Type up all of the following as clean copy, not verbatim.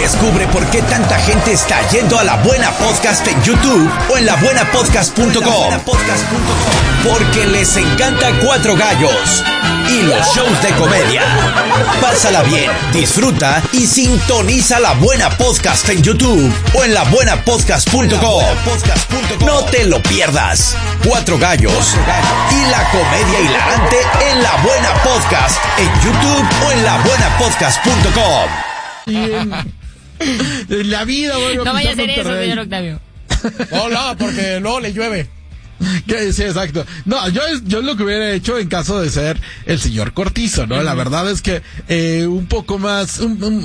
Descubre por qué tanta gente está yendo a La Buena Podcast en YouTube o en labuenapodcast.com. Porque les encanta Cuatro Gallos y los shows de comedia. Pásala bien, disfruta y sintoniza La Buena Podcast en YouTube o en labuenapodcast.com. No te lo pierdas. Cuatro Gallos y la comedia hilarante en La Buena Podcast en YouTube o en labuenapodcast.com. En la vida, bueno, no vaya a hacer eso, señor Octavio. No, porque no le llueve. Sí, exacto. No, yo lo que hubiera hecho en caso de ser el señor Cortizo, ¿no? La verdad es que un poco más,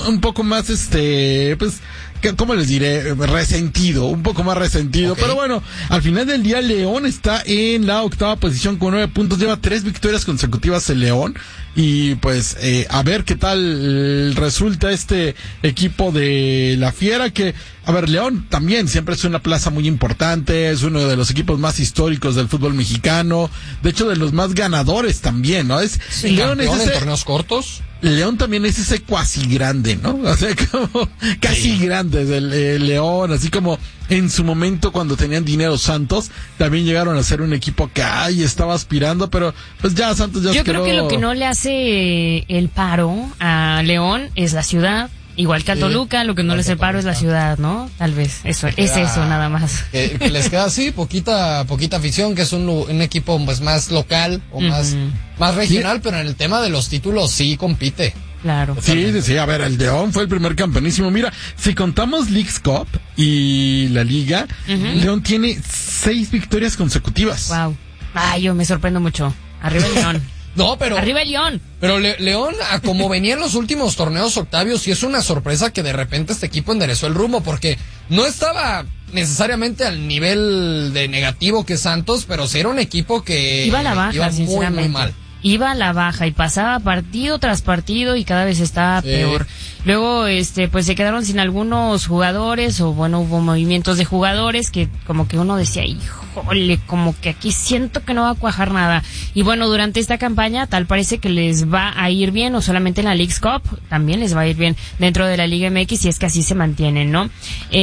pues, ¿cómo les diré? Resentido, un poco más resentido. Okay. Pero bueno, al final del día León está en la 8ª posición con 9 puntos, lleva 3 victorias consecutivas el León. Y pues a ver qué tal resulta este equipo de la Fiera, que, a ver, León también siempre es una plaza muy importante, es uno de los equipos más históricos del fútbol mexicano, de hecho de los más ganadores también, ¿no? Sí, León es ese, en torneos cortos. León también es ese cuasi grande, ¿no? O sea, como casi grande es el León, así como en su momento cuando tenían dinero Santos, también llegaron a ser un equipo que estaba aspirando, pero pues ya Santos ya Yo creo que lo que no le hace el paro a León es la ciudad. Igual que a Toluca, lo que no les hace el paro es la ciudad, ¿no? Tal vez, eso nada más. Que les queda así, poquita afición, que es un equipo pues más local o más regional, ¿sí? Pero en el tema de los títulos sí compite. Claro. Sí, a ver, el León fue el primer campeonísimo. Mira, si contamos Leagues Cup y la Liga, León tiene 6 victorias consecutivas. Wow. Ay, yo me sorprendo mucho. Arriba el León. No, pero... ¡Arriba el León! Pero León, a como venía en los últimos torneos, Octavio, sí es una sorpresa que de repente este equipo enderezó el rumbo, porque no estaba necesariamente al nivel de negativo que Santos, pero sí era un equipo que... Iba a la baja, iba sinceramente. Muy mal. Iba a la baja y pasaba partido tras partido y cada vez estaba peor. Luego, pues se quedaron sin algunos jugadores, o bueno, hubo movimientos de jugadores que como que uno decía, híjole, como que aquí siento que no va a cuajar nada. Y bueno, durante esta campaña tal parece que les va a ir bien, no solamente en la Leagues Cup, también les va a ir bien dentro de la Liga MX, y es que así se mantienen, ¿no?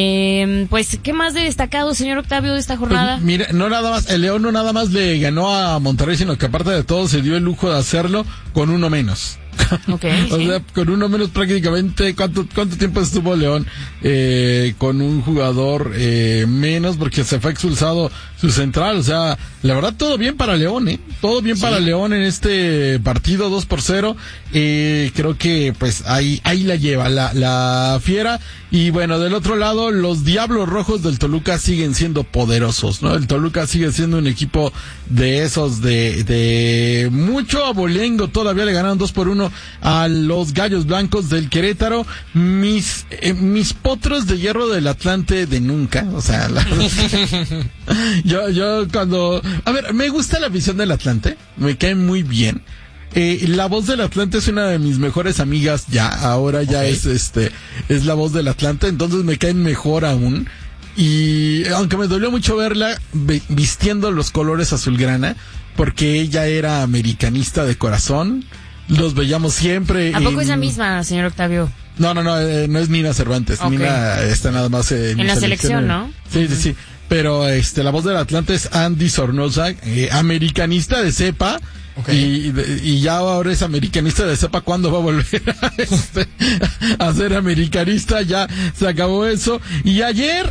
Pues, ¿qué más de destacado, señor Octavio, de esta jornada? Pues, mira, no nada más, el León no nada más le ganó a Monterrey, sino que aparte de todo se dio el lujo de hacerlo con uno menos. Okay, o sea, con uno menos prácticamente. ¿Cuánto tiempo estuvo León con un jugador menos? Porque se fue expulsado su central. O sea, la verdad, todo bien para León, todo bien para León en este partido, 2-0. Creo que pues ahí la lleva la Fiera. Y bueno, del otro lado, los Diablos Rojos del Toluca siguen siendo poderosos, ¿no? El Toluca sigue siendo un equipo de esos de mucho abolengo. Todavía le ganaron 2-1 a los Gallos Blancos del Querétaro. Mis potros de hierro del Atlante de nunca. O sea, yo cuando... A ver, me gusta la visión del Atlante. Me cae muy bien. La voz del Atlante es una de mis mejores amigas ahora es la voz del Atlante, entonces me caen mejor aún. Y aunque me dolió mucho verla vistiendo los colores azulgrana, porque ella era americanista de corazón, los veíamos siempre. ¿A poco es la misma, señor Octavio? No es Nina Cervantes. Okay. Nina está nada más en la selección, ¿no? Sí. Pero la voz del Atlante es Andy Sornosa, americanista de cepa. Okay. Y ya ahora es americanista de cepa. ¿Cuándo va a volver a ser americanista? Ya se acabó eso. Y ayer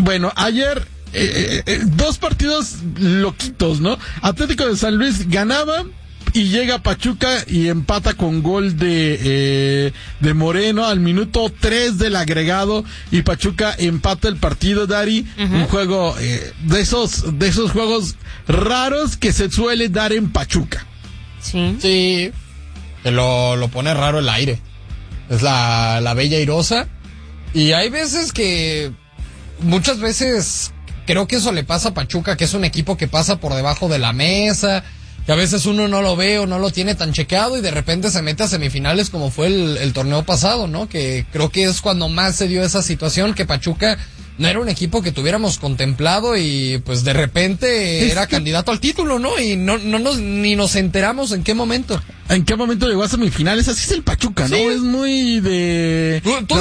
2 partidos loquitos, ¿no? Atlético de San Luis ganaba y llega Pachuca y empata con gol de Moreno al minuto 3 del agregado, y Pachuca empata el partido, Dari. Un juego de esos juegos raros que se suele dar en Pachuca. Sí, que lo pone raro el aire. Es la Bella Airosa. Y hay veces muchas veces creo que eso le pasa a Pachuca, que es un equipo que pasa por debajo de la mesa, que a veces uno no lo ve o no lo tiene tan chequeado y de repente se mete a semifinales, como fue el torneo pasado, ¿no? Que creo que es cuando más se dio esa situación, que Pachuca no era un equipo que tuviéramos contemplado y pues de repente era candidato al título, ¿no? Y ni nos enteramos en qué momento. ¿En qué momento llegó a semifinales? Así es el Pachuca, ¿no? Es muy de...